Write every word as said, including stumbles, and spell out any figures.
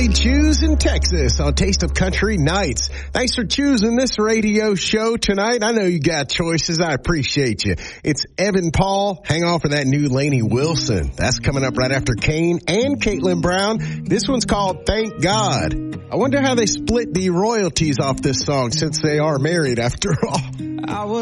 Choose in Texas on Taste of Country Nights. Thanks for choosing this radio show tonight. I know you got choices. I appreciate you. It's Evan Paul. Hang on for that new Lainey Wilson. That's coming up right after Kane and Caitlin Brown. This one's called Thank God. I wonder how they split the royalties off this song since they are married after all. I was